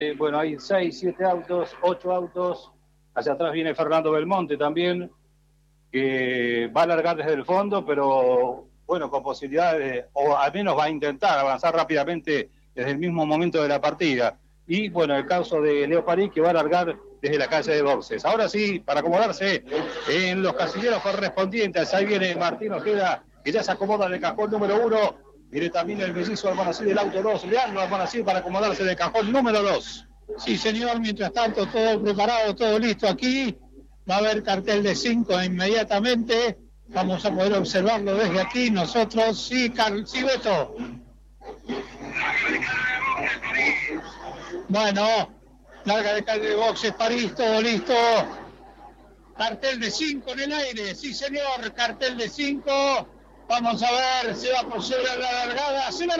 Bueno, hay 6, 7 autos, 8 autos. Hacia atrás viene Fernando Belmonte también, que va a largar desde el fondo, pero bueno, con posibilidades, o al menos va a intentar avanzar rápidamente desde el mismo momento de la partida. Y bueno, el caso de Leo París, que va a largar desde la calle de boxes. Ahora sí, para acomodarse en los casilleros correspondientes, ahí viene Martín Ojeda, que ya se acomoda en el cajón número 1. Viene también el mellizo Almonacid del auto 2, Leandro Almonacid, para acomodarse del cajón número 2. Sí, señor, mientras tanto, todo preparado, todo listo aquí. Va a haber cartel de 5 inmediatamente. Vamos a poder observarlo desde aquí. Nosotros, sí, sí, Beto. Bueno, larga de calle de boxes, París, todo listo. Cartel de 5 en el aire, sí, señor, cartel de 5. Vamos a ver, se va a proceder a la largada. Se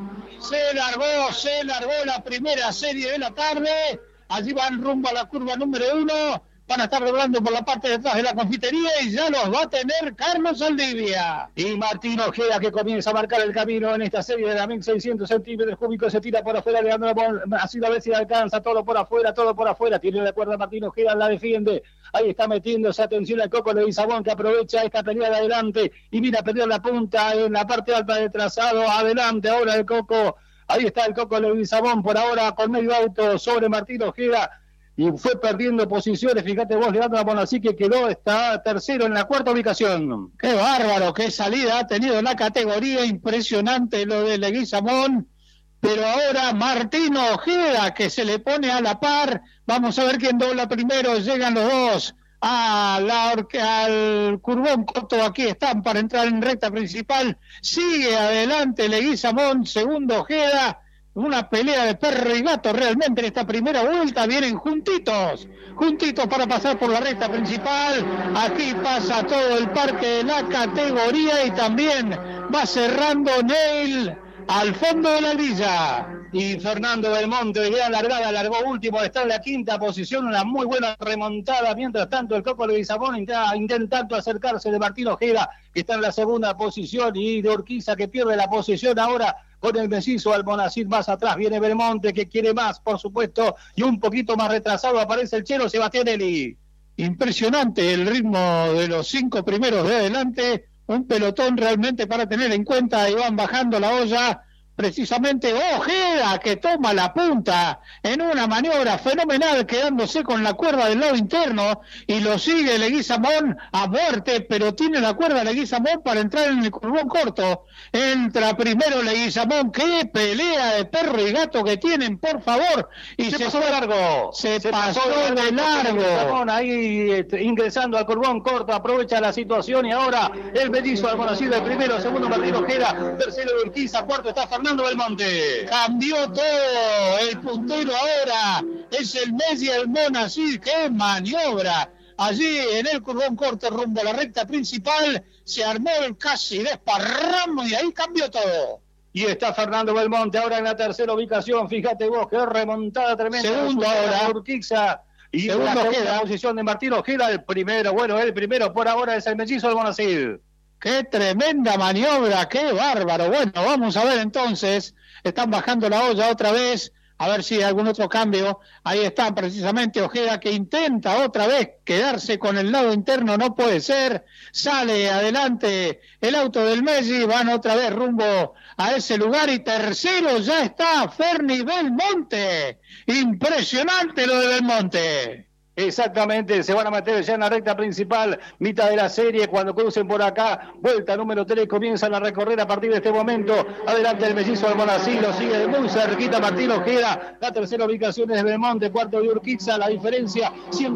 largó la primera serie de la tarde. Allí van rumbo a la curva número 1. Van a estar doblando por la parte de atrás de la confitería y ya los va a tener Carlos Saldivia. Y Martín Ojeda, que comienza a marcar el camino en esta serie de la 1600 centímetros cúbicos, se tira por afuera, Leandro, así a ver si alcanza, todo por afuera, tiene la cuerda Martín Ojeda, la defiende, ahí está metiéndose, atención al Coco Leguizamón, que aprovecha esta pelea de adelante y mira a perder la punta en la parte alta del trazado, adelante ahora el Coco, ahí está el Coco Leguizamón por ahora con medio auto sobre Martín Ojeda, y fue perdiendo posiciones, fíjate vos, Leandro Bonasí, que está tercero en la cuarta ubicación. ¡Qué bárbaro! ¡Qué salida ha tenido en la categoría! Impresionante lo de Leguizamón. Pero ahora Martín Ojeda, que se le pone a la par. Vamos a ver quién dobla primero. Llegan los dos al curvón corto. Aquí están para entrar en recta principal. Sigue adelante Leguizamón, segundo Ojeda. Una pelea de perro y gato realmente en esta primera vuelta. Vienen juntitos para pasar por la recta principal. Aquí pasa todo el parque de la categoría y también va cerrando Neil al fondo de la grilla. Y Fernando Belmonte, de gran largada, largó último, está en la quinta posición, una muy buena remontada. Mientras tanto, el Coco Leguizamón intentando acercarse de Martín Ojeda, que está en la segunda posición, y de Urquiza, que pierde la posición ahora con el mellizo Almonacid más atrás. Viene Belmonte, que quiere más, por supuesto, y un poquito más retrasado aparece el chelo Sebastianelli. Impresionante el ritmo de los 5 primeros de adelante, un pelotón realmente para tener en cuenta, y van bajando la olla. Precisamente Ojeda, que toma la punta en una maniobra fenomenal, quedándose con la cuerda del lado interno, y lo sigue Leguizamón a muerte, pero tiene la cuerda Leguizamón para entrar en el curvón corto. Entra primero Leguizamón. Qué pelea de perro y gato que tienen, por favor. Y se pasó de largo. Se pasó de largo. Ahí ingresando al curvón corto, aprovecha la situación, y ahora el mellizo Almonacid el primero, segundo Martín Ojeda, tercero Urquiza, cuarto está Fernando Belmonte. Cambió todo, el puntero ahora es el Messi Almonacid. ¡Qué maniobra! Allí en el curvón corto rumbo a la recta principal se armó el casi desparramo y ahí cambió todo. Y está Fernando Belmonte ahora en la tercera ubicación, fíjate vos, qué remontada tremenda. Segundo ahora Urquiza. Y segundo Ojeda, la posición de Martín Ojeda, el primero por ahora es el mellizo Almonacid. ¡Qué tremenda maniobra! ¡Qué bárbaro! Bueno, vamos a ver entonces. Están bajando la olla otra vez. A ver si hay algún otro cambio. Ahí está precisamente Ojeda, que intenta otra vez quedarse con el lado interno. No puede ser. Sale adelante el auto del Messi. Van otra vez rumbo a ese lugar. Y tercero ya está Ferni Belmonte. Impresionante lo de Belmonte. Exactamente, se van a meter ya en la recta principal, mitad de la serie, cuando crucen por acá, vuelta número 3, comienzan a recorrer a partir de este momento, adelante el mellizo Almonacid, lo sigue muy cerquita Martín Ojeda, la tercera ubicación es de Belmonte, cuarto de Urquiza, la diferencia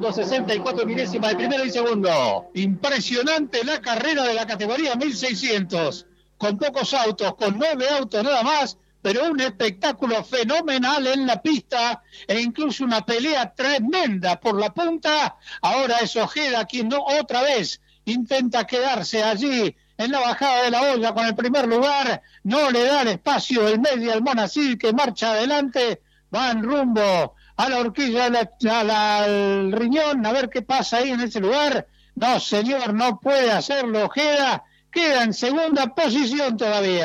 164 milésimas de primero y segundo. Impresionante la carrera de la categoría 1600, con pocos autos, con 9 autos nada más, pero un espectáculo fenomenal en la pista e incluso una pelea tremenda por la punta. Ahora es Ojeda quien otra vez intenta quedarse allí en la bajada de la olla con el primer lugar. No le da el espacio el Messi Almonacid, que marcha adelante. Van rumbo a la horquilla, al riñón, a ver qué pasa ahí en ese lugar. No, señor, no puede hacerlo Ojeda. Queda en segunda posición todavía.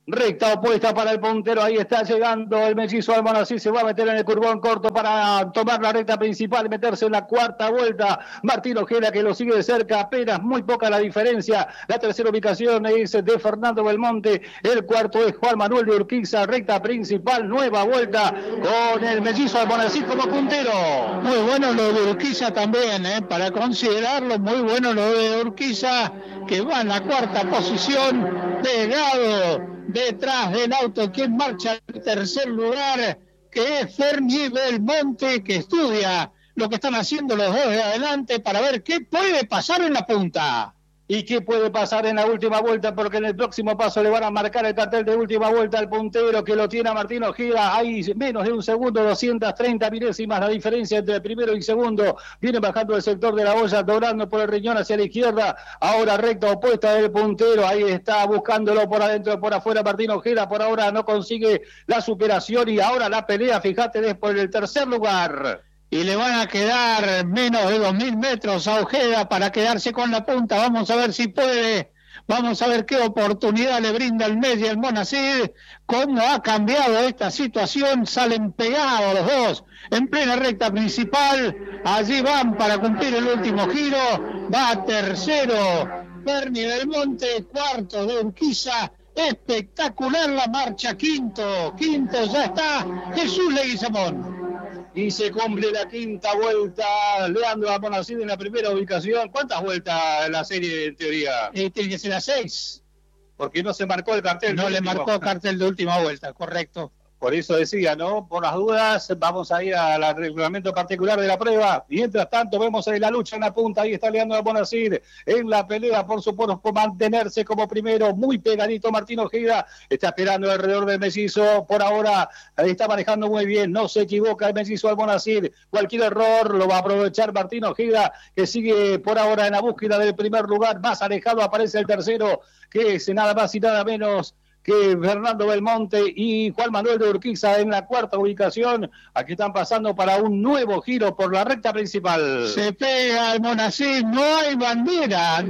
Recta opuesta para el puntero, ahí está llegando el mellizo Almonacid, se va a meter en el curvón corto para tomar la recta principal, meterse en la cuarta vuelta. Martín Ojeda que lo sigue de cerca, apenas muy poca la diferencia. La tercera ubicación es de Fernando Belmonte, el cuarto es Juan Manuel de Urquiza, recta principal, nueva vuelta con el mellizo Almonacid como puntero. Muy bueno lo de Urquiza también, para considerarlo, muy bueno lo de Urquiza, que va en la cuarta posición, pegado detrás del auto que marcha al tercer lugar, que es Fermi Belmonte, que estudia lo que están haciendo los dos de adelante para ver qué puede pasar en la punta. ¿Y qué puede pasar en la última vuelta? Porque en el próximo paso le van a marcar el cartel de última vuelta al puntero que lo tiene a Martín Ojeda. Hay menos de un segundo, 230 milésimas la diferencia entre el primero y segundo. Viene bajando el sector de la olla, doblando por el riñón hacia la izquierda. Ahora recta opuesta del puntero. Ahí está buscándolo por adentro, por afuera Martín Ojeda. Por ahora no consigue la superación y ahora la pelea, fíjate, después del tercer lugar. Y le van a quedar menos de 2.000 metros a Ojeda para quedarse con la punta. Vamos a ver si puede. Vamos a ver qué oportunidad le brinda el Melli al Almonacid. Cómo ha cambiado esta situación. Salen pegados los dos en plena recta principal. Allí van para cumplir el último giro. Va tercero Fermi Belmonte, cuarto de Urquiza. Espectacular la marcha. Quinto ya está Jesús Leguizamón. Y se cumple la quinta vuelta. Leandro Almonacid en la primera ubicación. ¿Cuántas vueltas en la serie en teoría? Tiene que ser las 6. Porque no se marcó el cartel. No le marcó cartel de última vuelta, correcto. Por eso decía, ¿no? Por las dudas, vamos a ir al reglamento particular de la prueba. Mientras tanto, vemos la lucha en la punta. Ahí está Leandro Almonacid en la pelea, por supuesto, por mantenerse como primero. Muy pegadito Martín Ojeda. Está esperando alrededor del mellizo. Por ahora, está manejando muy bien. No se equivoca el mellizo Almonacid. Cualquier error lo va a aprovechar Martín Ojeda, que sigue por ahora en la búsqueda del primer lugar. Más alejado aparece el tercero, que es nada más y nada menos que Fernando Belmonte y Juan Manuel de Urquiza en la cuarta ubicación. Aquí están pasando para un nuevo giro por la recta principal. Se pega Almonacid, no hay bandera.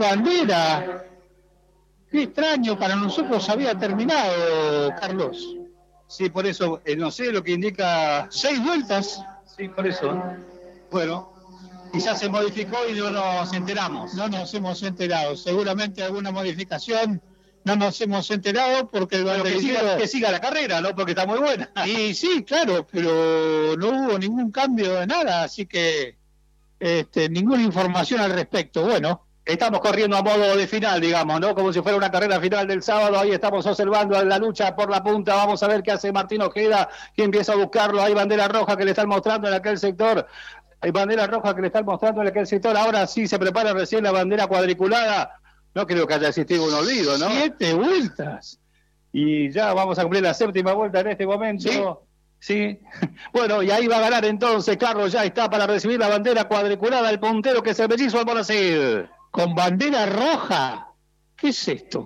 Qué extraño, para nosotros había terminado, Carlos. Sí, por eso, no sé lo que indica... 6 vueltas. Sí, por eso. Bueno, quizás se modificó y no nos enteramos. No nos hemos enterado, seguramente alguna modificación. No nos hemos enterado porque el banderillero... Que siga la carrera, ¿no? Porque está muy buena. Y sí, claro, pero no hubo ningún cambio de nada, así que ninguna información al respecto. Bueno, estamos corriendo a modo de final, digamos, ¿no? Como si fuera una carrera final del sábado. Ahí estamos observando la lucha por la punta. Vamos a ver qué hace Martín Ojeda, que empieza a buscarlo. Hay bandera roja que le están mostrando en aquel sector. Hay bandera roja que le están mostrando en aquel sector. Ahora sí se prepara recién la bandera cuadriculada. No creo que haya existido un olvido, ¿no? 7 vueltas. Y ya vamos a cumplir la séptima vuelta en este momento. Sí. Bueno, y ahí va a ganar entonces, Carlos, ya está para recibir la bandera cuadriculada, el puntero que es el mellizo Almonacid. Con bandera roja. ¿Qué es esto?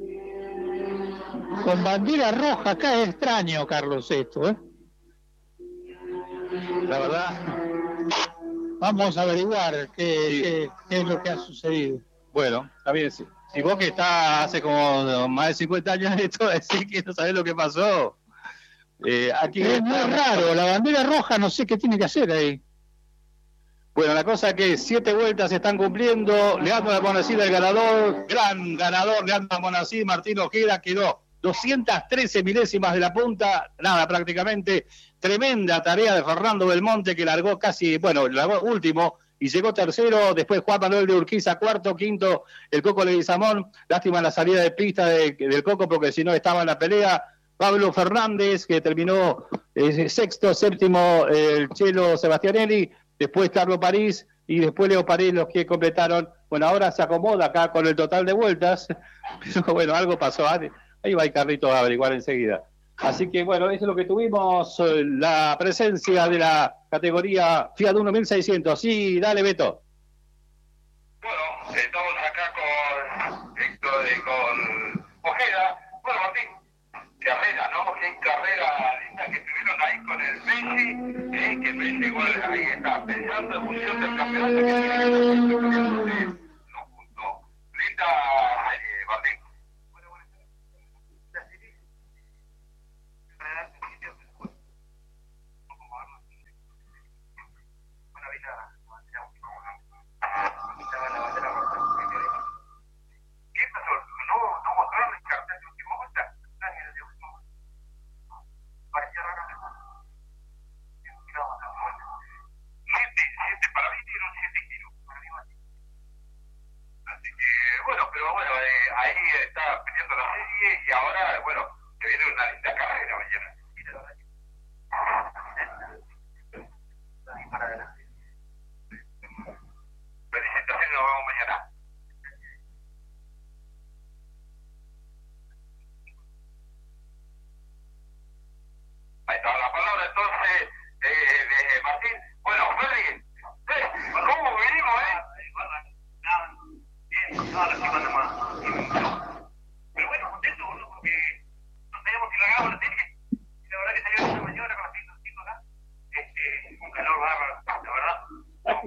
Con bandera roja, acá es extraño, Carlos, esto, ¿eh? La verdad. Vamos a averiguar qué es lo que ha sucedido. Bueno, está bien. Si vos que estás hace como más de 50 años en esto, decís que no sabés lo que pasó. Aquí es muy raro, la bandera roja no sé qué tiene que hacer ahí. Bueno, la cosa es que 7 vueltas se están cumpliendo. Leandro Almonacid, el ganador, gran ganador, Leandro Almonacid. Martín Ojeda quedó 213 milésimas de la punta, nada prácticamente. Tremenda tarea de Fernando Belmonte, que largó largó último y llegó tercero. Después Juan Manuel de Urquiza, cuarto, quinto el Coco Leguizamón. Lástima la salida de pista del Coco, porque si no estaba en la pelea. Pablo Fernández, que terminó sexto, séptimo el Chelo Sebastianelli. Después Carlos París y después Leo París, los que completaron. Bueno, ahora se acomoda acá con el total de vueltas. Pero bueno, algo pasó. Ahí va el Carlito a averiguar enseguida. Así que bueno, eso es lo que tuvimos, la presencia de la categoría Fiat 1600. Sí, dale, Beto. Bueno, estamos acá con Héctor y con Ojeda. Bueno, Martín, carrera, ¿no? Qué carrera linda que estuvieron ahí con el Messi, que el Messi igual ahí está pensando en función del campeonato que tiene. No, linda, Martín. Bueno,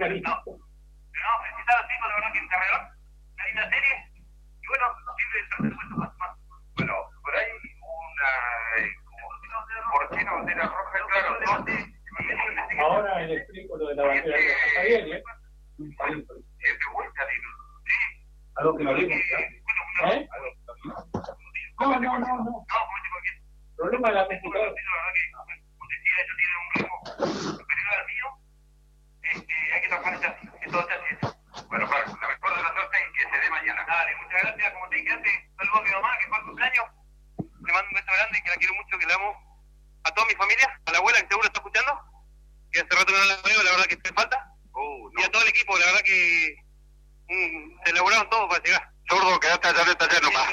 No, está así, la verdad que en carrera, una linda serie, y bueno, siempre el presupuesto más. Bueno, por ahí ¿por qué no bandera roja? Claro, ahora le explico lo de la bandera roja. Está bien, ¿eh? Algo que no vimos, ¿eh? No. Problema de la computadora. Yo tiene un ritmo superior al mío, hay que trabajar así, que todo esté así. Bueno, la mejor de la suerte es que se dé mañana. Dale, muchas gracias, como te dije antes, saludo a mi mamá, que fue el cumpleaños, le mando un beso grande y que la quiero mucho, que la amo, a toda mi familia, a la abuela que seguro está escuchando, que hace rato no la veo, la verdad que te falta, y a todo el equipo, la verdad que se elaboraron todo para llegar. Zurdo, quedaste allá en el taller nomás.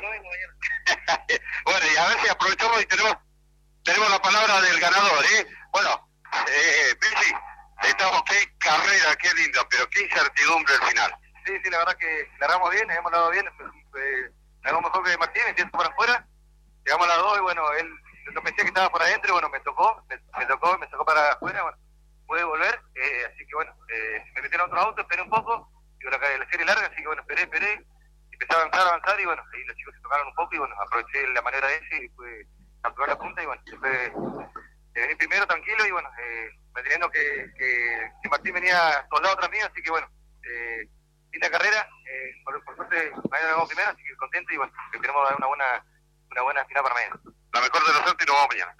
Bueno, y a ver si aprovechamos y tenemos la palabra del ganador, ¿eh? Bueno, Bici, qué carrera, qué linda, pero qué incertidumbre al final. Sí, la verdad que largamos bien, hemos dado bien, largamos mejor que Martín, entiendo para afuera, llegamos a las 2 y bueno, él, yo pensé que estaba por adentro y bueno, me tocó para afuera, bueno, pude volver, así que bueno, me metí en otro auto, esperé un poco, y bueno, acá la serie larga, así que bueno, esperé, empecé a avanzar y bueno, ahí los chicos se tocaron un poco y bueno, aproveché la manera esa y pude capturar la punta y bueno, después vení primero tranquilo y bueno, manteniendo que Martín venía soldado tras mío, así que bueno, linda carrera, por suerte mañana vamos primero, así que contento y bueno, que tenemos una buena final para mañana. La mejor de la suerte y nos vamos mañana.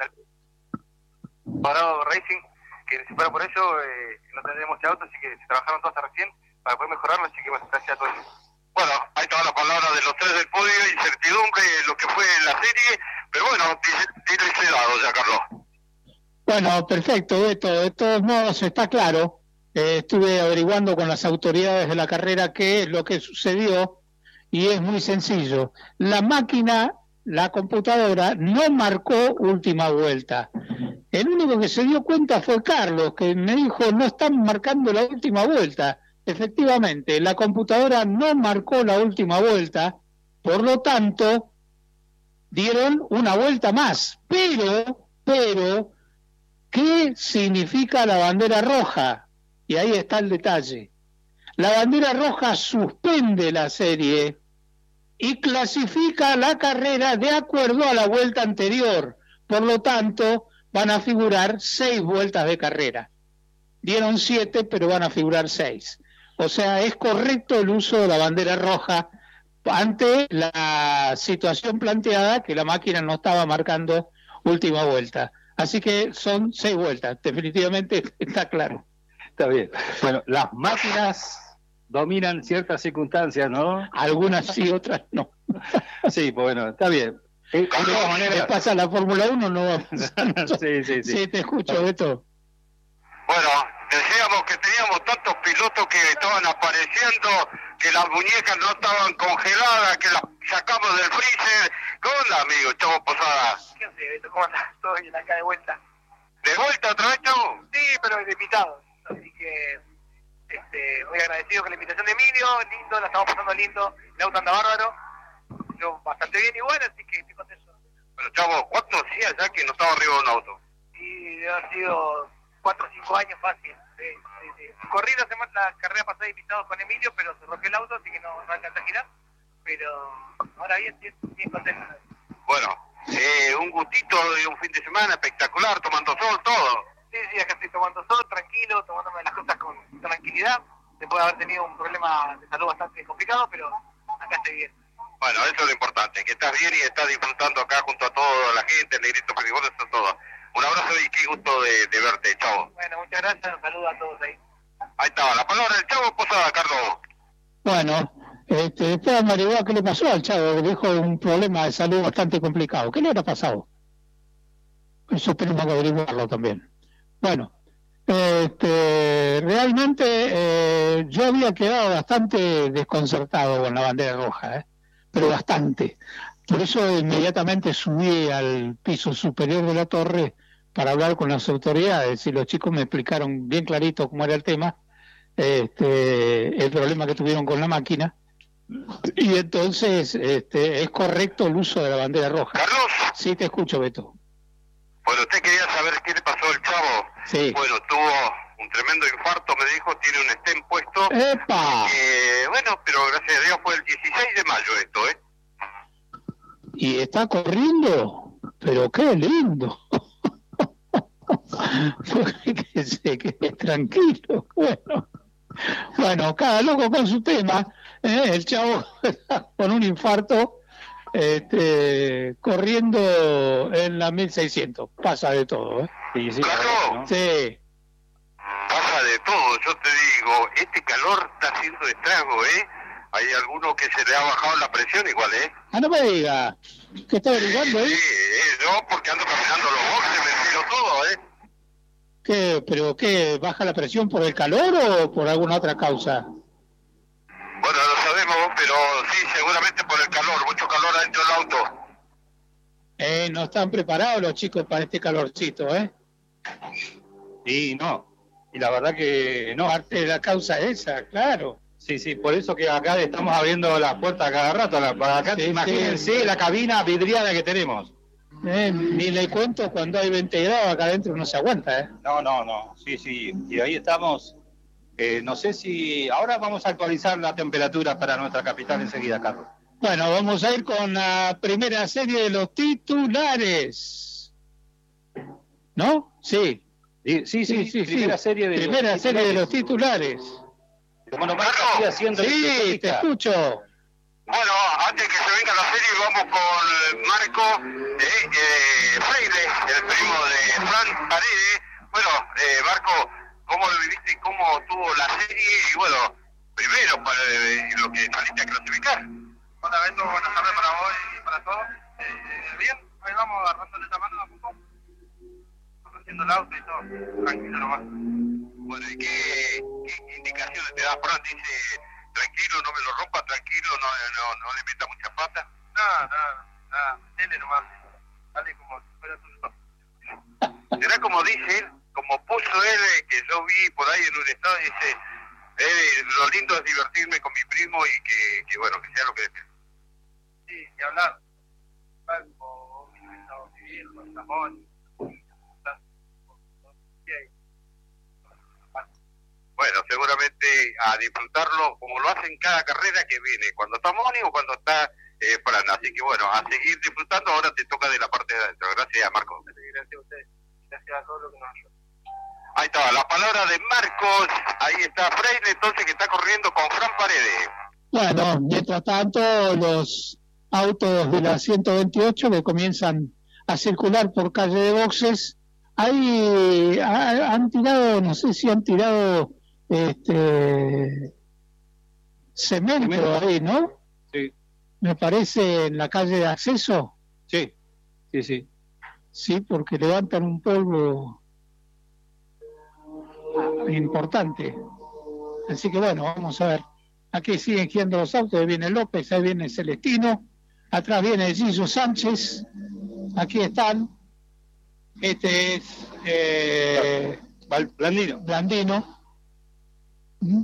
Parado Racing, que si fuera por eso no tendríamos este auto, así que se trabajaron todos hasta recién para poder mejorarlo, así que bueno, gracias a todos. Bueno, ahí estaba la palabra de los tres del podio, incertidumbre, lo que fue la serie, pero bueno, tiene ese lado ya, Carlos. Bueno, perfecto, Beto. De todos modos, está claro. Estuve averiguando con las autoridades de la carrera qué es lo que sucedió y es muy sencillo. La máquina, la computadora, no marcó última vuelta. El único que se dio cuenta fue Carlos, que me dijo, no están marcando la última vuelta. Efectivamente, la computadora no marcó la última vuelta, por lo tanto, dieron una vuelta más. Pero, ¿qué significa la bandera roja? Y ahí está el detalle. La bandera roja suspende la serie y clasifica la carrera de acuerdo a la vuelta anterior. Por lo tanto, van a figurar 6 vueltas de carrera. Dieron 7, pero van a figurar 6. O sea, es correcto el uso de la bandera roja ante la situación planteada que la máquina no estaba marcando última vuelta. Así que son 6 vueltas, definitivamente está claro. Está bien. Bueno, las máquinas dominan ciertas circunstancias, ¿no? Algunas sí, otras no. Sí, pues bueno, está bien. De todas maneras, ¿qué pasa la Fórmula 1? No vamos. Sí. Sí, te escucho, Beto. Bueno, decíamos que teníamos tantos pilotos que estaban apareciendo, que las muñecas no estaban congeladas, que las sacamos del freezer. ¿Cómo anda, amigo Chavo Posada? ¿Qué haces, Beto? ¿Cómo andás? Todo bien acá de vuelta. ¿De vuelta otra vez, Chavo? Sí, pero de invitado. Así que muy agradecido con la invitación de Emilio, lindo, la estamos pasando lindo, el auto anda bárbaro, yo bastante bien igual, así que estoy contento. Pero Chavo, ¿cuánto hacía ya que no estaba arriba de un auto? Y debe haber sido 4 o 5 años fácil. Corrí la carrera pasada invitado con Emilio, pero se rompió el auto, así que no alcanzé a girar, pero ahora bien contento. Bueno, un gustito de un fin de semana espectacular, tomando sol, todo. Sí, acá estoy tomando sol, tranquilo, tomándome las cosas con tranquilidad, después de haber tenido un problema de salud bastante complicado, pero acá estoy bien. Bueno, eso es lo importante, que estás bien y estás disfrutando acá junto a toda la gente, el negrito Perdigón, eso todo. Un abrazo y qué gusto de verte, Chavo. Bueno, muchas gracias, un saludo a todos ahí. Ahí estaba, la palabra del Chavo Posada, Carlos. Bueno, después de averiguar qué le pasó al Chavo, que dijo un problema de salud bastante complicado. ¿Qué le habrá pasado? Eso tenemos que averiguarlo también. Bueno, realmente yo había quedado bastante desconcertado con la bandera roja, pero bastante. Por eso inmediatamente subí al piso superior de la torre para hablar con las autoridades y los chicos me explicaron bien clarito cómo era el tema, el problema que tuvieron con la máquina. Y entonces es correcto el uso de la bandera roja. Carlos. Sí, te escucho, Beto. Bueno, usted quería saber qué le pasó al Chavo. Sí. Bueno, tuvo un tremendo infarto, me dijo, tiene un stent puesto. ¡Epa! Bueno, pero gracias a Dios fue el 16 de mayo esto, ¿eh? Y está corriendo, pero qué lindo. Que se quede tranquilo. Bueno, cada loco con su tema. El chavo con un infarto, corriendo en la 1600. Pasa de todo, ¿eh? Sí, Claro. ¿no? Sí. Pasa de todo, yo te digo, este calor está haciendo estrago, ¿eh? Hay alguno que se le ha bajado la presión igual, ¿eh? Ah, no me diga. ¿Qué está averiguando, Sí, yo porque ando caminando los boxes, me tiro todo, ¿eh? ¿Qué? ¿Pero qué? ¿Baja la presión por el calor o por alguna otra causa? Bueno, lo sabemos, pero sí, seguramente por el calor, mucho calor adentro del auto. No están preparados los chicos para este calorcito, ¿eh? Y no. Y la verdad que no. Parte de la causa esa, claro. Sí, por eso que acá estamos abriendo las puertas cada rato. Acá Sí, imagínense sí. la cabina vidriada que tenemos. Ni le cuento cuando hay 20 grados acá adentro no se aguanta, ¿eh? No. Sí. Y ahí estamos. No sé si... Ahora vamos a actualizar la temperatura para nuestra capital enseguida, Carlos. Bueno, vamos a ir con la primera serie de los titulares. ¿No? Sí. Sí. Primera serie de Primera serie de los titulares. Bueno, Marco sigue haciendo Sí, te entrevista. escucho. Bueno, antes que se venga la serie, vamos con Marco Freire, el primo de Fran Paredes. Bueno, Marco, ¿cómo lo viviste y cómo tuvo la serie? Y bueno, primero, para lo que saliste a clasificar. Hola Beto, buenas tardes para vos y para todos. Bien, ahí vamos agarrándole la mano a poco. Haciendo el auto y todo, tranquilo nomás. Bueno, ¿y qué indicaciones te da Fran? Dice, tranquilo, no me lo rompa, tranquilo, no le meta mucha pata. Nada, metele nomás. Dale como si fuera tuyo. Será como dice él, como puso él, que yo vi por ahí en un estado, dice, lo lindo es divertirme con mi primo y que bueno, que sea lo que desee. Sí, y hablar. Como un estado civil, con Ramón. Bueno, seguramente a disfrutarlo como lo hacen cada carrera que viene, cuando está Moni o cuando está Fran. Así que bueno, a seguir disfrutando, ahora te toca de la parte de adentro. Gracias, Marcos. Gracias a ustedes. Gracias a todos los que nos ayudan. Ahí está, la palabra de Marcos. Ahí está Freire, entonces, que está corriendo con Fran Paredes. Bueno, mientras tanto, los autos de la 128 que comienzan a circular por calle de boxes, ahí han tirado, no sé si han tirado cemento ahí, ¿no? Sí. Me parece en la calle de acceso. Sí. Sí, porque levantan un polvo importante. Así que bueno, vamos a ver. Aquí siguen girando los autos, ahí viene López, ahí viene Celestino, atrás viene Gillo Sánchez, aquí están. Este es Blandino. ¿Mm?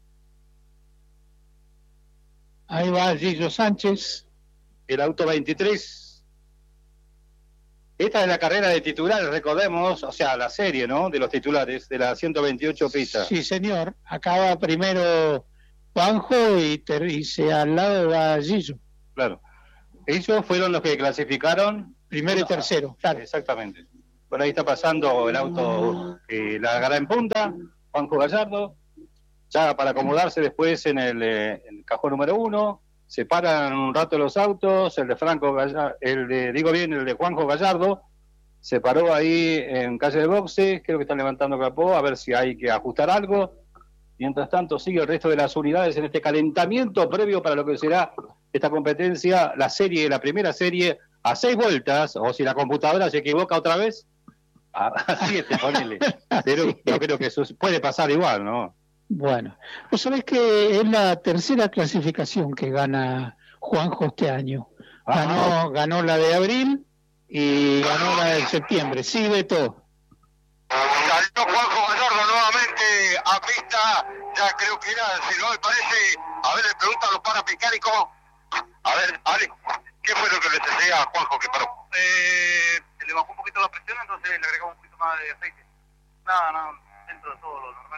Ahí va Gillo Sánchez. El auto 23. Esta es la carrera de titulares, recordemos, o sea, la serie, ¿no? De los titulares, de la 128 pista. Sí, señor. Acaba primero Juanjo y al lado va Gillo. Claro. Ellos fueron los que clasificaron. Primero y tercero, claro. Exactamente. Por ahí está pasando el auto que largará en punta, Juanjo Gallardo, ya para acomodarse después en el cajón número 1. Se paran un rato los autos, el de Juanjo Gallardo se paró ahí en calle de boxes, creo que están levantando capó, a ver si hay que ajustar algo. Mientras tanto sigue el resto de las unidades en este calentamiento previo para lo que será esta competencia, la primera serie, a 6 vueltas, o si la computadora se equivoca otra vez, a 7, ponele. Pero yo creo que eso puede pasar igual, ¿no? Bueno, vos sabés que es la tercera clasificación que gana Juanjo este año. Ganó la de abril y ganó la de septiembre. Sí, Beto. Salió Juanjo Gallardo nuevamente a pista, ya creo que era, si no me parece, a ver, le preguntan a los parapicáricos. A ver, Ale, ¿qué fue lo que le sucedió a Juanjo que paró? Le bajó un poquito la presión, entonces le agregamos un poquito más de aceite. Nada, dentro de todo lo normal.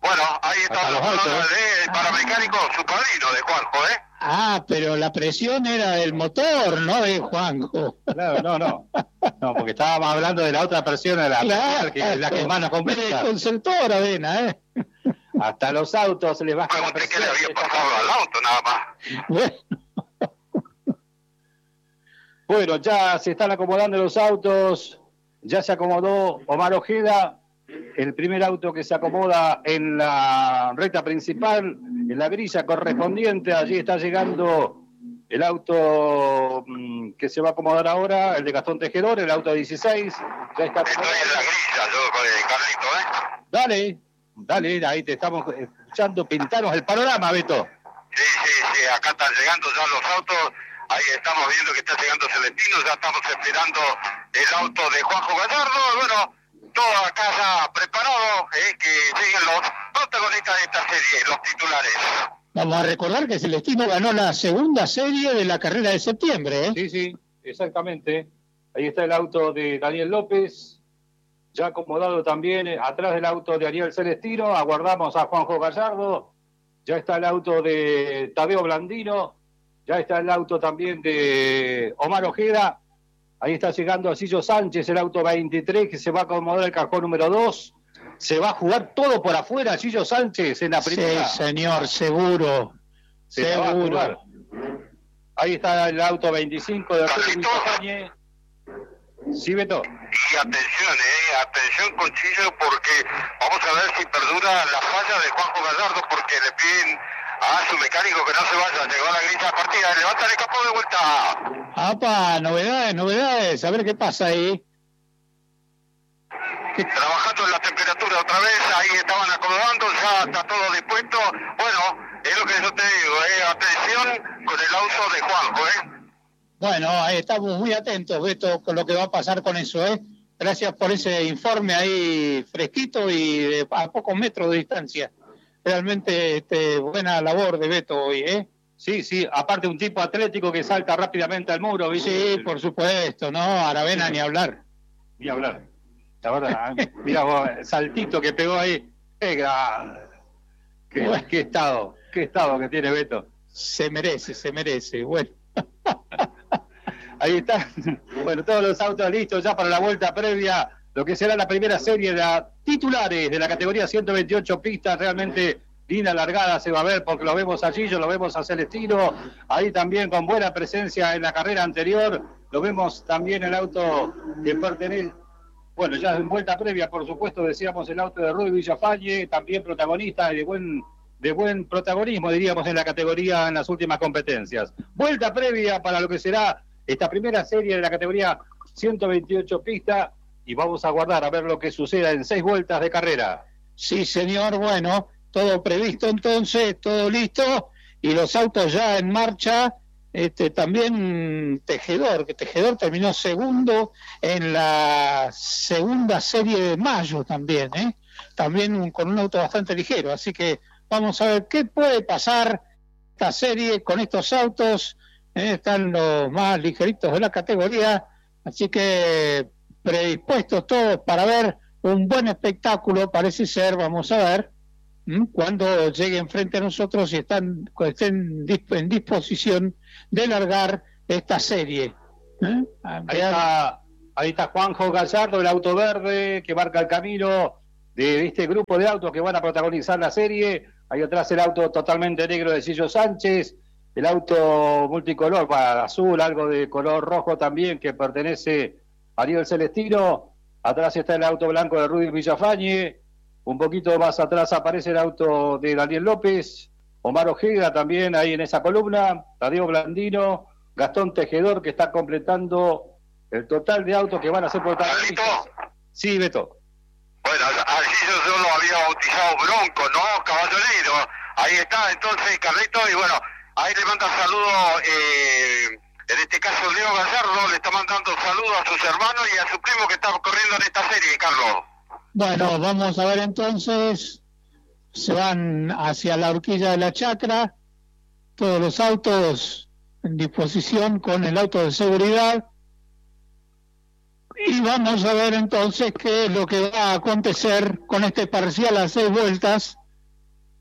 Bueno, ahí está Hasta los autos. el paramecánico, su padrino de Juanjo, Ah, pero la presión era del motor, no de Juanjo. Claro, no, porque estábamos hablando de la otra presión, de la Claro, que es la que más nos complica. Consultora, Avena, Hasta los autos se les baja la Pregunté presión. que le había pasado al auto, nada más. Bueno, Bueno, ya se están acomodando los autos, ya se acomodó Omar Ojeda, el primer auto que se acomoda en la recta principal, en la grilla correspondiente. Allí está llegando el auto que se va a acomodar ahora, el de Gastón Tejedor, el auto 16. Ya está Estoy en la grilla, yo con el Carlito, Dale, ahí te estamos escuchando. Pintanos el panorama, Beto. Sí, acá están llegando ya los autos. Ahí estamos viendo que está llegando Celestino, ya estamos esperando el auto de Juanjo Gallardo. Bueno, todo acá ya preparado, que lleguen los protagonistas de esta serie, los titulares. vamos a recordar que Celestino ganó la segunda serie de la carrera de septiembre, Sí, exactamente. Ahí está el auto de Daniel López, ya acomodado también atrás del auto de Ariel Celestino. Aguardamos a Juanjo Gallardo. Ya está el auto de Tadeo Blandino. Ya está el auto también de Omar Ojeda. Ahí está llegando Asillo Sánchez, el auto 23, que se va a acomodar el cajón número 2. Se va a jugar todo por afuera, Asillo Sánchez, en la primera. Sí, señor, seguro. Se la va a jugar. Ahí está el auto 25 de Carlito. Cañe. Sí, Beto. Y atención con Chillo, porque vamos a ver si perdura la falla de Juanjo Gallardo, porque le piden a su mecánico que no se vaya, llegó a la grilla partida, levanta el capó de vuelta. ¡Apa! Novedades, a ver qué pasa ahí. Trabajando en la temperatura otra vez, ahí estaban acomodando, ya está todo dispuesto. Bueno, es lo que yo te digo, atención con el auto de Juanjo, Bueno, ahí estamos muy atentos, Beto, con lo que va a pasar con eso, Gracias por ese informe ahí fresquito y a pocos metros de distancia. Realmente buena labor de Beto hoy, Sí, aparte un tipo atlético que salta rápidamente al muro, ¿viste? Sí, por supuesto, no, Aravena ni hablar. Ni hablar. La verdad, mira vos, el saltito que pegó ahí. Qué estado que tiene Beto. Se merece, bueno. Ahí está. Bueno, todos los autos listos ya para la vuelta previa, lo que será la primera serie de titulares de la categoría 128 pistas. Realmente linda largada se va a ver, porque lo vemos a Gillo, lo vemos a Celestino, ahí también con buena presencia en la carrera anterior. Lo vemos también el auto que pertenece, bueno, ya en vuelta previa, por supuesto, decíamos el auto de Rudy Villafañe, también protagonista de buen protagonismo, diríamos, en la categoría en las últimas competencias. Vuelta previa para lo que será esta primera serie de la categoría 128 pistas, y vamos a aguardar a ver lo que suceda en 6 vueltas de carrera. Sí, señor, bueno, todo previsto entonces, todo listo, y los autos ya en marcha. También Tejedor terminó segundo en la segunda serie de mayo también, también con un auto bastante ligero, así que vamos a ver qué puede pasar esta serie con estos autos. Están los más ligeritos de la categoría, así que predispuestos todos para ver un buen espectáculo, parece ser. Vamos a ver cuando lleguen frente a nosotros y estén en disposición de largar esta serie. Ahí está Juanjo Gallardo, el auto verde que marca el camino de este grupo de autos que van a protagonizar la serie. Ahí atrás el auto totalmente negro de Sillo Sánchez, el auto multicolor, azul, algo de color rojo también, que pertenece a Ariel Celestino. Atrás está el auto blanco de Rudy Villafañe. Un poquito más atrás aparece el auto de Daniel López, Omar Ojeda también ahí en esa columna, Tadeo Blandino, Gastón Tejedor, que está completando el total de autos que van a ser protagonistas. ¿Carlito? Sí, Beto. Bueno, allí yo lo había bautizado Bronco, ¿no? Caballero. Ahí está entonces Carlito, y bueno, ahí le manda saludos, en este caso Leo Gallardo, le está mandando saludos a sus hermanos y a su primo que está corriendo en esta serie, Carlos. Bueno, vamos a ver entonces, se van hacia la horquilla de la chacra, todos los autos en disposición con el auto de seguridad, y vamos a ver entonces qué es lo que va a acontecer con este parcial a 6 vueltas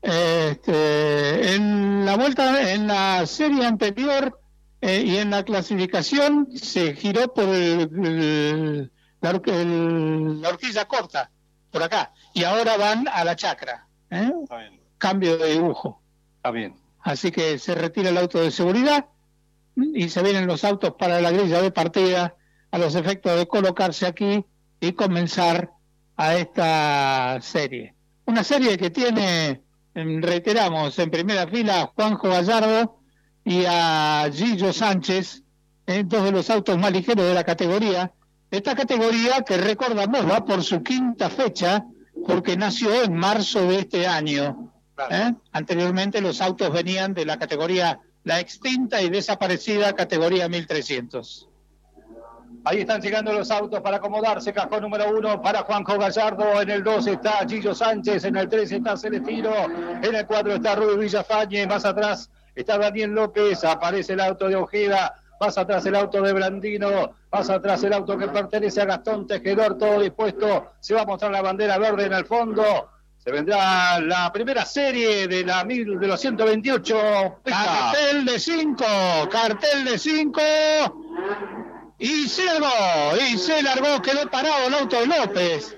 En la vuelta, en la serie anterior y en la clasificación se giró por la horquilla corta, por acá, y ahora van a la chacra. Está bien. Cambio de dibujo. Está bien. Así que se retira el auto de seguridad y se vienen los autos para la grilla de partida a los efectos de colocarse aquí y comenzar a esta serie. Una serie que tiene, reiteramos, en primera fila a Juanjo Gallardo y a Gillo Sánchez, dos de los autos más ligeros de la categoría. Esta categoría que recordamos va por su quinta fecha porque nació en marzo de este año. Anteriormente los autos venían de la categoría, la extinta y desaparecida categoría 1300. Ahí están llegando los autos para acomodarse. Cajón número 1 para Juanjo Gallardo. En el 2 está Gillo Sánchez. En el 3 está Celestino. En el 4 está Rubio Villafañe. Más atrás está Daniel López. Aparece el auto de Ojeda. Más atrás el auto de Brandino. Más atrás el auto que pertenece a Gastón Tejedor. Todo dispuesto. Se va a mostrar la bandera verde en el fondo. Se vendrá la primera serie de los 128. Cartel de 5. Cartel de 5. Y se largó, quedó parado el auto de López.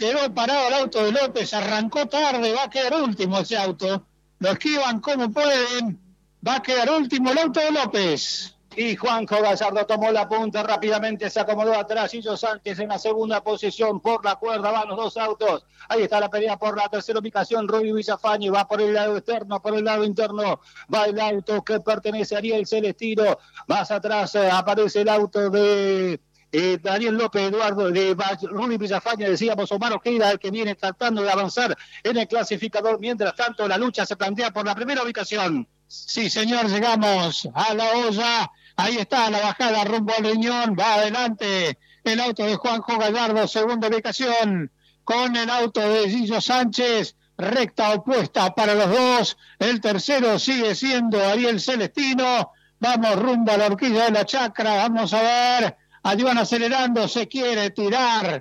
Arrancó tarde, va a quedar último ese auto. Lo esquivan como pueden. Va a quedar último el auto de López. Y Juanjo Gallardo tomó la punta, rápidamente se acomodó atrás. Gillo Sánchez en la segunda posición, por la cuerda van los dos autos. Ahí está la pelea por la tercera ubicación. Rubio Villafañe va por el lado externo, por el lado interno va el auto que pertenece a Ariel Celestino. Más atrás aparece el auto de Daniel López, Eduardo, de Rubio Villafañe, decíamos Omar Ojeda, el que viene tratando de avanzar en el clasificador. Mientras tanto, la lucha se plantea por la primera ubicación. Sí, señor, llegamos a la olla. Ahí está la bajada rumbo al riñón. Va adelante el auto de Juanjo Gallardo, segunda ubicación, con el auto de Gillo Sánchez, recta opuesta para los dos. El tercero sigue siendo Ariel Celestino. Vamos rumbo a la horquilla de la chacra. Vamos a ver. Allí van acelerando. Se quiere tirar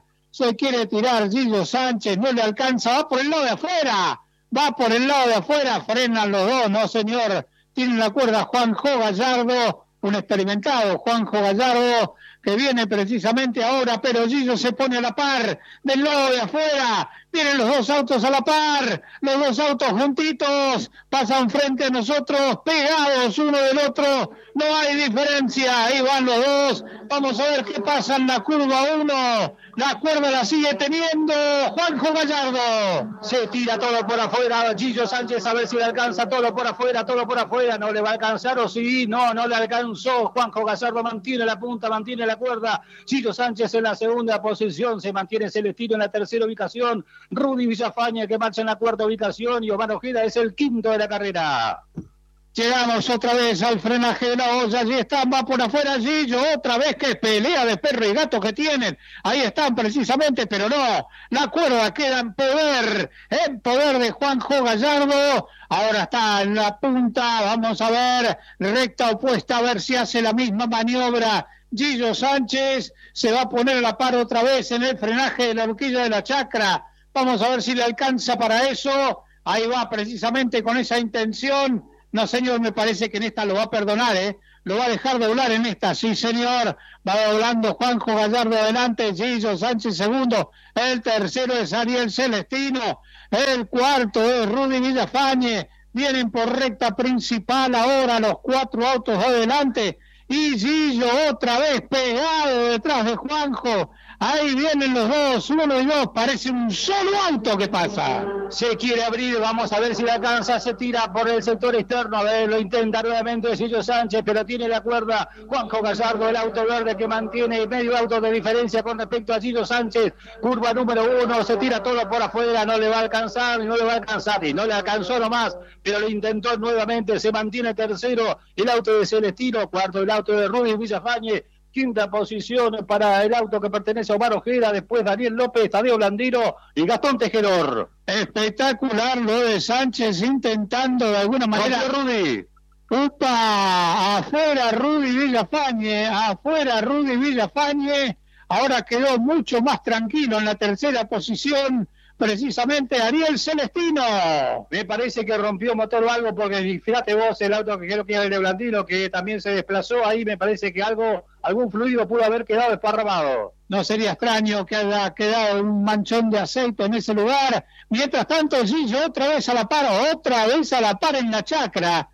Gillo Sánchez. No le alcanza. Va por el lado de afuera. Frenan los dos. No, señor. Tiene la cuerda Juanjo Gallardo. Un experimentado Juanjo Gallardo que viene precisamente ahora, pero Gillo se pone a la par del lado de afuera. Vienen los dos autos a la par, los dos autos juntitos, pasan frente a nosotros, pegados uno del otro, no hay diferencia, ahí van los dos. Vamos a ver qué pasa en la curva 1. La cuerda la sigue teniendo Juanjo Gallardo. Se tira todo por afuera, Gillo Sánchez a ver si le alcanza todo por afuera, no le va a alcanzar o sí, no le alcanzó. Juanjo Gallardo mantiene la punta, mantiene la cuerda. Gillo Sánchez en la segunda posición, se mantiene Celestino en la tercera ubicación. Rudy Villafañe que marcha en la cuarta ubicación y Omar Ojeda es el quinto de la carrera. Llegamos otra vez al frenaje de la olla, allí están, va por afuera Gillo, otra vez que pelea de perro y gato que tienen, ahí están precisamente, pero no, la cuerda queda en poder de Juanjo Gallardo, ahora está en la punta, vamos a ver, recta opuesta, a ver si hace la misma maniobra. Gillo Sánchez se va a poner a la par otra vez en el frenaje de la horquilla de la chacra, vamos a ver si le alcanza para eso, ahí va precisamente con esa intención. No, señor, me parece que en esta lo va a perdonar, lo va a dejar doblar en esta, sí, señor, va doblando Juanjo Gallardo adelante, Gillo Sánchez segundo, el tercero es Ariel Celestino, el cuarto es Rudy Villafañe, vienen por recta principal ahora los cuatro autos adelante, y Gillo otra vez pegado detrás de Juanjo, ahí vienen los dos, uno y dos, parece un solo auto que pasa. Se quiere abrir, vamos a ver si la alcanza, se tira por el sector externo, a ver, lo intenta nuevamente Gillo Sánchez, pero tiene la cuerda Juanjo Gallardo, el auto verde que mantiene medio auto de diferencia con respecto a Gillo Sánchez, curva número 1, se tira todo por afuera, no le va a alcanzar, y no le alcanzó nomás, pero lo intentó nuevamente, se mantiene tercero el auto de Celestino, cuarto el auto de Rudy Villafañe, quinta posición para el auto que pertenece a Omar Ojeda, después Daniel López, Tadeo Blandino y Gastón Tejedor. Espectacular lo de Sánchez intentando de alguna manera. Rudy. Afuera Rudy Villafañe, ahora quedó mucho más tranquilo en la tercera posición precisamente Ariel Celestino. Me parece que rompió motor o algo, porque fíjate vos, el auto que creo que era el de Blandino, que también se desplazó ahí, me parece que algún fluido pudo haber quedado desparramado. No sería extraño que haya quedado un manchón de aceite en ese lugar. Mientras tanto, Gillo otra vez a la par en la chacra.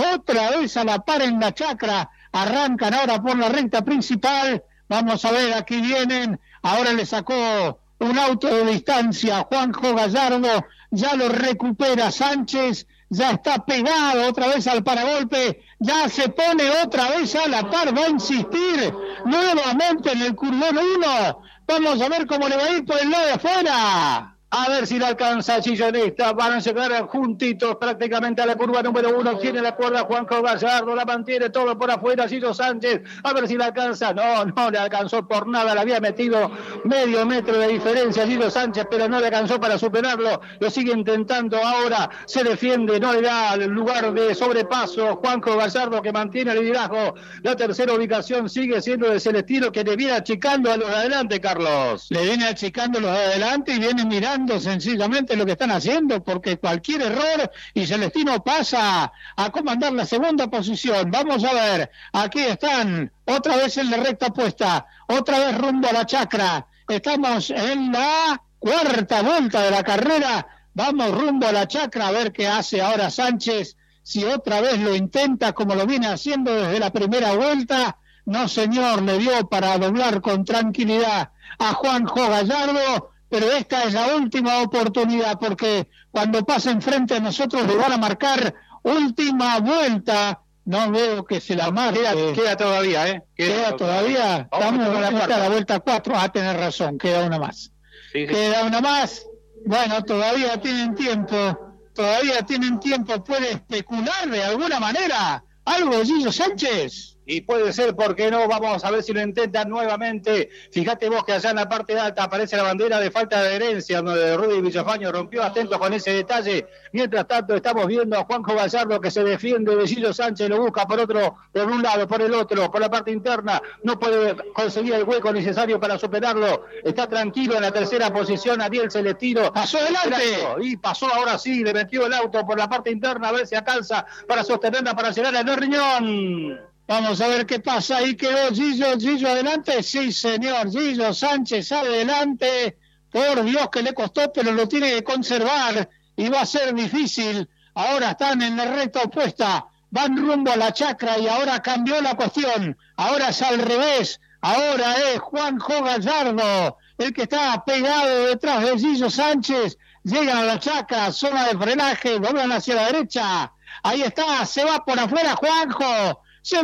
Arrancan ahora por la recta principal. Vamos a ver, aquí vienen. Ahora le sacó un auto de distancia Juanjo Gallardo. Ya lo recupera Sánchez. Ya está pegado otra vez al paragolpe. Ya se pone otra vez a la par. Va a insistir nuevamente en el curvón 1. Vamos a ver cómo le va a ir por el lado de afuera. A ver si le alcanza Chillonista. Van a llegar juntitos prácticamente a la curva número 1. Tiene la cuerda Juanjo Gallardo. La mantiene todo por afuera Gillo Sánchez. A ver si le alcanza. No le alcanzó por nada. Le había metido medio metro de diferencia Gillo Sánchez, pero no le alcanzó para superarlo. Lo sigue intentando ahora. Se defiende. No le da el lugar de sobrepaso. Juanjo Gallardo, que mantiene el liderazgo. La tercera ubicación sigue siendo de Celestino, que le viene achicando a los de adelante, Carlos. Le viene achicando a los de adelante y viene mirando sencillamente lo que están haciendo, porque cualquier error y Celestino pasa a comandar la segunda posición. Vamos a ver, aquí están otra vez en la recta opuesta, otra vez rumbo a la chacra. Estamos en la cuarta vuelta de la carrera. Vamos rumbo a la chacra a ver qué hace ahora Sánchez, si otra vez lo intenta como lo viene haciendo desde la primera vuelta. No, señor, le dio para doblar con tranquilidad a Juanjo Gallardo. Pero esta es la última oportunidad, porque cuando pasa enfrente a nosotros le van a marcar última vuelta. No veo que se la marque. Queda todavía, ¿eh? Queda todavía. Estamos en la vuelta 4. A tener razón, queda una más. Sí. Queda una más. Bueno, todavía tienen tiempo. ¿Puede especular de alguna manera algo Gillo Sánchez? Y puede ser, ¿por qué no? Vamos a ver si lo intentan nuevamente. Fíjate vos que allá en la parte alta aparece la bandera de falta de adherencia, donde Rudy Villafaño rompió. Atentos con ese detalle. Mientras tanto estamos viendo a Juanjo Gallardo, que se defiende de Gillo Sánchez, lo busca por un lado, por el otro, por la parte interna. No puede conseguir el hueco necesario para superarlo. Está tranquilo en la tercera posición Ariel Celestino. Pasó adelante. Y pasó ahora sí, le metió el auto por la parte interna, a ver si alcanza para sostenerla, para llegar al riñón. Vamos a ver qué pasa. Ahí quedó Gillo adelante. Sí, señor. Gillo Sánchez adelante. Por Dios que le costó, pero lo tiene que conservar. Y va a ser difícil. Ahora están en la recta opuesta. Van rumbo a la chacra y ahora cambió la cuestión. Ahora es al revés. Ahora es Juanjo Gallardo el que está pegado detrás de Gillo Sánchez. Llegan a la chacra, zona de frenaje, doblan hacia la derecha. Ahí está, se va por afuera Juanjo.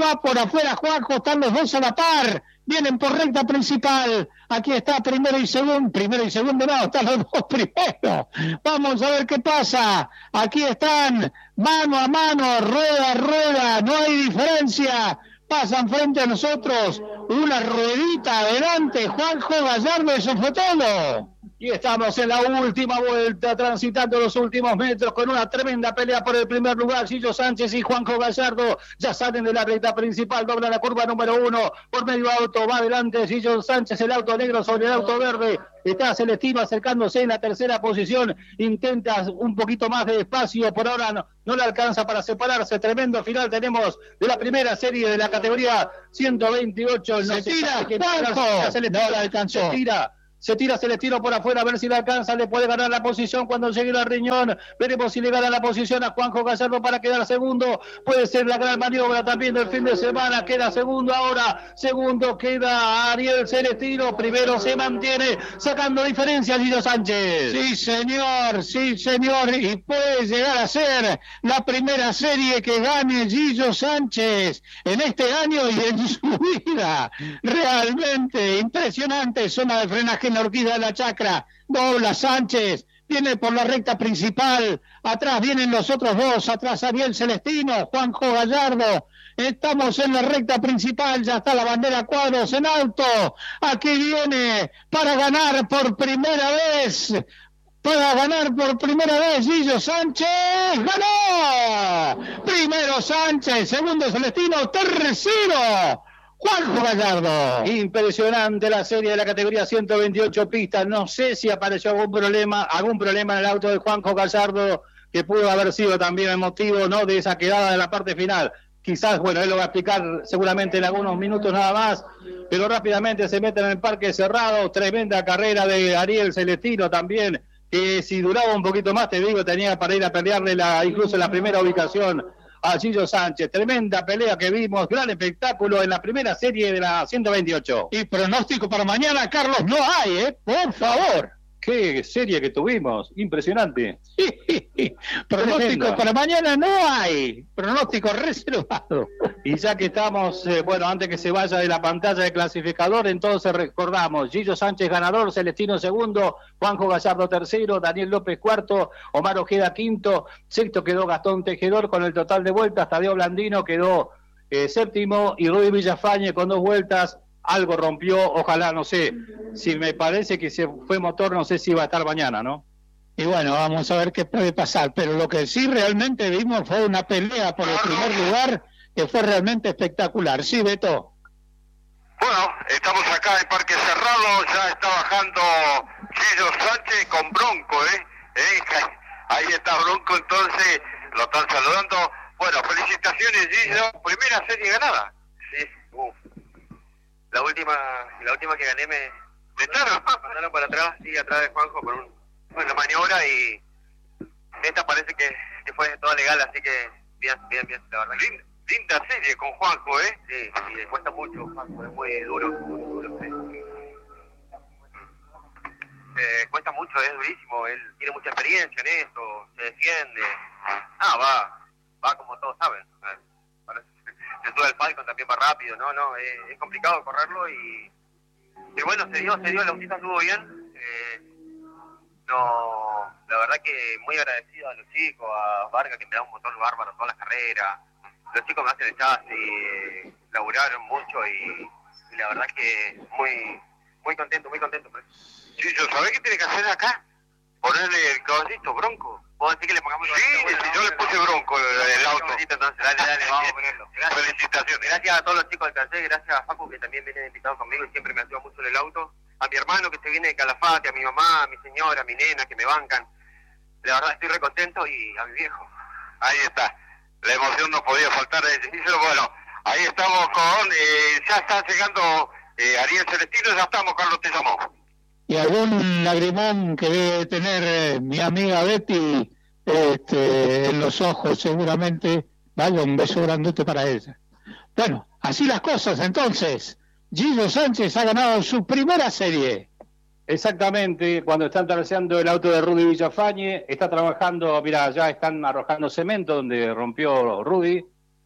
Están los dos a la par, vienen por recta principal. Aquí está primero y segundo no, están los dos primeros. Vamos a ver qué pasa. Aquí están mano a mano, rueda a rueda, no hay diferencia. Pasan frente a nosotros, una ruedita adelante, Juanjo Gallardo, eso fue todo. Y estamos en la última vuelta, transitando los últimos metros con una tremenda pelea por el primer lugar. Gillo Sánchez y Juanjo Gallardo ya salen de la recta principal, doblan la curva número 1 por medio auto, va adelante Gillo Sánchez, el auto negro sobre el auto verde. Está Celestino acercándose en la tercera posición, intenta un poquito más de espacio, por ahora no le alcanza para separarse. Tremendo final tenemos de la primera serie de la categoría 128. Se tira, Juanjo, no la alcanzó. Se tira Celestino por afuera, a ver si le alcanza, le puede ganar la posición cuando llegue al riñón. Veremos si le gana la posición a Juanjo Gallardo para quedar segundo. Puede ser la gran maniobra también del fin de semana. Queda segundo ahora. Segundo queda Ariel Celestino. Primero se mantiene sacando diferencia Gillo Sánchez. Sí, señor. Y puede llegar a ser la primera serie que gane Gillo Sánchez en este año y en su vida. Realmente impresionante. Zona de frenaje en la horquilla de la chacra, dobla Sánchez, viene por la recta principal, atrás vienen los otros dos, atrás Ariel Celestino, Juanjo Gallardo. Estamos en la recta principal, ya está la bandera Cuadros en alto, aquí viene para ganar por primera vez Gillo Sánchez. ¡Ganó! Primero Sánchez, segundo Celestino, tercero Juanjo Gallardo. Impresionante la serie de la categoría 128 pistas. No sé si apareció algún problema en el auto de Juanjo Gallardo, que pudo haber sido también el motivo, ¿no?, de esa quedada de la parte final. Quizás, bueno, él lo va a explicar seguramente en algunos minutos nada más, pero rápidamente se mete en el parque cerrado. Tremenda carrera de Ariel Celestino también, que si duraba un poquito más, te digo, tenía para ir a pelearle incluso en la primera ubicación a Gillo Sánchez. Tremenda pelea que vimos, gran espectáculo en la primera serie de la 128. Y pronóstico para mañana, Carlos, no hay, por favor. Qué serie que tuvimos, impresionante. Pronóstico para mañana no hay, pronóstico reservado. Y ya que estamos, bueno, antes que se vaya de la pantalla de clasificador, entonces recordamos: Gillo Sánchez ganador, Celestino segundo, Juanjo Gallardo tercero, Daniel López cuarto, Omar Ojeda quinto, sexto quedó Gastón Tejedor con el total de vueltas, Tadeo Blandino quedó séptimo, y Rudy Villafañe con 2 vueltas. Algo rompió, ojalá, no sé, si me parece que se fue motor, no sé si va a estar mañana, ¿no? Y bueno, vamos a ver qué puede pasar, pero lo que sí realmente vimos fue una pelea por el primer lugar que fue realmente espectacular. Sí, Beto. Bueno, estamos acá en Parque Cerrado, ya está bajando Gillo Sánchez con Bronco, ahí está Bronco, entonces lo están saludando. Bueno, felicitaciones, Gillo, primera serie ganada. Sí, La última que gané me mandaron para atrás, sí, atrás de Juanjo por una maniobra, y esta parece que fue toda legal, así que bien, la verdad. Linda serie con Juanjo, Sí, y le cuesta mucho, Juanjo, es muy duro, sí. Cuesta mucho, es durísimo, él tiene mucha experiencia en esto, se defiende, va como todos saben. Se sube el Falcon también va rápido, es complicado correrlo, y bueno, se dio, el autito estuvo bien. La verdad que muy agradecido a los chicos, a Vargas, que me da un motor bárbaro todas las carreras. Los chicos me hacen el chasis, laburaron mucho, y la verdad que muy contento. Sí, ¿sabés qué tiene que hacer acá? Ponerle el caballito Bronco. ¿Puedo decir que le pongamos? Sí, yo le puse Bronco el auto. Entonces, dale, vamos a ponerlo. Gracias. Felicitaciones. Gracias a todos los chicos del taller, gracias a Facu, que también viene invitado conmigo y siempre me ayuda mucho en el auto. A mi hermano que se viene de Calafate, a mi mamá, a mi señora, a mi nena, que me bancan. La verdad estoy re contento, y a mi viejo. Ahí está. La emoción no podía faltar. Bueno, ahí estamos con... ya está llegando Ariel Celestino, ya estamos, Carlos, te llamó. Y algún lagrimón que debe tener mi amiga Betty en los ojos, seguramente. Vaya, un beso grandote para ella. Bueno, así las cosas. Entonces, Gillo Sánchez ha ganado su primera serie. Exactamente, cuando están traseando el auto de Rudy Villafañe, está trabajando, mira, ya están arrojando cemento donde rompió Rudy.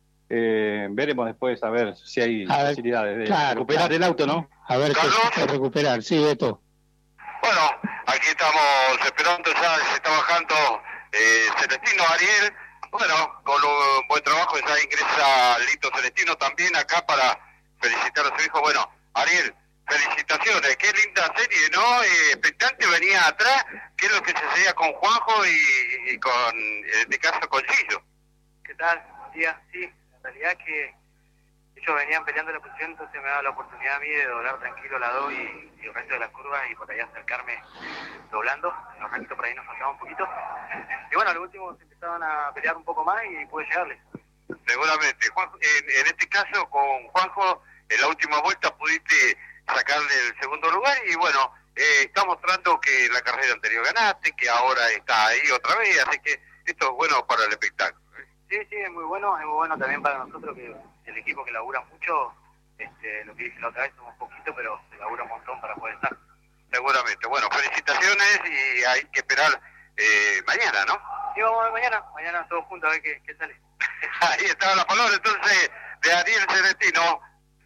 Veremos después a ver si hay facilidades de recuperar el auto, ¿no? A ver qué se puede recuperar. Sí, Beto. Bueno, aquí estamos esperando, ya se está bajando Celestino, Ariel. Bueno, con un buen trabajo ya ingresa Lito Celestino también acá para felicitar a su hijo. Bueno, Ariel, felicitaciones, qué linda serie, ¿no? Expectante venía atrás, qué es lo que sucedía con Juanjo y con, en este caso, con Gillo. ¿Qué tal? Día, sí, en realidad que ellos venían peleando la posición, entonces me daba la oportunidad a mí de doblar tranquilo la 2 y el resto de las curvas, y por ahí acercarme doblando. En los rectos por ahí nos faltaba un poquito. Y bueno, al último se empezaban a pelear un poco más y pude llegarles. Seguramente. Juanjo, en este caso, con Juanjo, en la última vuelta pudiste sacarle el segundo lugar, y bueno, está mostrando que la carrera anterior ganaste, que ahora está ahí otra vez, así que esto es bueno para el espectáculo. Sí, es muy bueno también para nosotros, que el equipo que labura mucho, lo que dije la otra vez, somos poquito, pero se labura un montón para poder estar. Seguramente. Bueno, felicitaciones, y hay que esperar mañana, ¿no? Sí, vamos a ver mañana todos juntos a ver qué sale. Ahí estaba la palabra entonces de Ariel Celestino.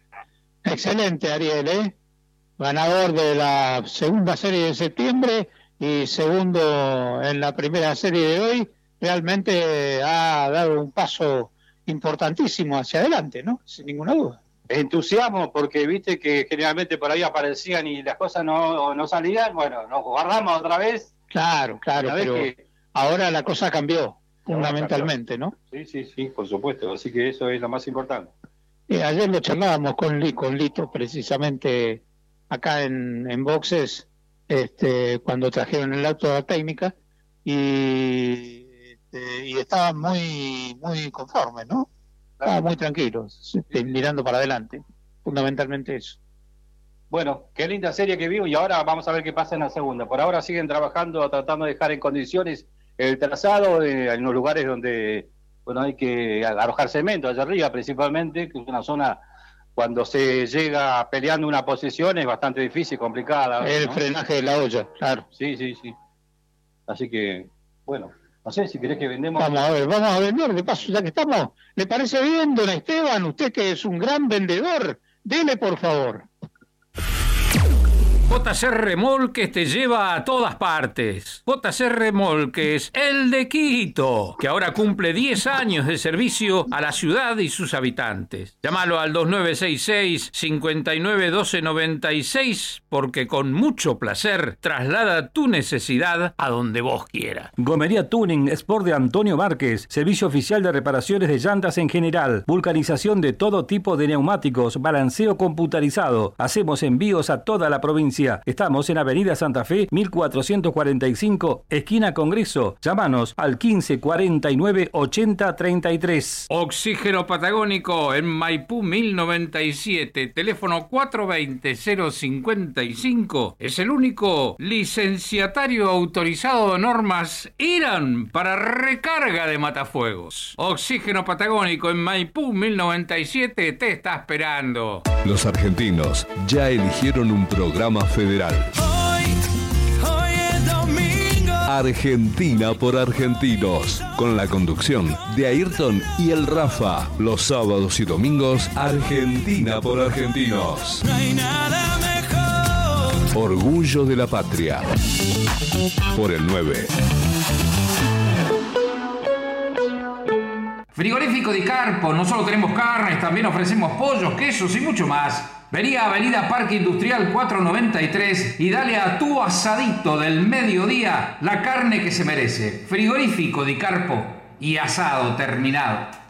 Excelente, Ariel, ganador de la segunda serie de septiembre y segundo en la primera serie de hoy. Realmente ha dado un paso importantísimo hacia adelante, ¿no? Sin ninguna duda. Entusiasmo, porque viste que generalmente por ahí aparecían y las cosas no salían. Bueno, nos guardamos otra vez. Claro, pero ahora la cosa cambió, fundamentalmente, ¿no? Sí, por supuesto. Así que eso es lo más importante. Ayer lo charlábamos con Lito precisamente acá en Boxes, cuando trajeron el auto de la técnica, y estaban muy conformes, ¿no? Estaban muy tranquilos, mirando para adelante, fundamentalmente eso. Bueno, qué linda serie que vimos, y ahora vamos a ver qué pasa en la segunda. Por ahora siguen trabajando, tratando de dejar en condiciones el trazado en los lugares donde hay que arrojar cemento, allá arriba principalmente, que es una zona, cuando se llega peleando una posición, es bastante difícil, complicada. El frenaje de la olla, claro. Sí. Así que, bueno, no sé si querés que vendemos. Vamos a vender, de paso, ya que estamos. ¿Le parece bien, don Esteban? Usted que es un gran vendedor, dele por favor. JC Remolques te lleva a todas partes. JC Remolques, el de Quito, que ahora cumple 10 años de servicio a la ciudad y sus habitantes. Llámalo al 2966-591296, porque con mucho placer traslada tu necesidad a donde vos quieras. Gomería Tuning Sport de Antonio Márquez, servicio oficial de reparaciones de llantas en general, vulcanización de todo tipo de neumáticos, balanceo computarizado. Hacemos envíos a toda la provincia. Estamos en Avenida Santa Fe, 1445, esquina Congreso. Llámanos al 15 49 80 33. Oxígeno Patagónico en Maipú 1097, teléfono 420-055. Es el único licenciatario autorizado de normas IRAN para recarga de matafuegos. Oxígeno Patagónico en Maipú 1097 te está esperando. Los argentinos ya eligieron un programa federal. Hoy es domingo. Argentina por argentinos, con la conducción de Ayrton y el Rafa. Los sábados y domingos, Argentina por argentinos. No hay nada mejor. Orgullo de la patria. Por el 9. Frigorífico Di Carpo, no solo tenemos carnes, también ofrecemos pollos, quesos y mucho más. Vení a Avenida Parque Industrial 493 y dale a tu asadito del mediodía la carne que se merece. Frigorífico Di Carpo y asado terminado.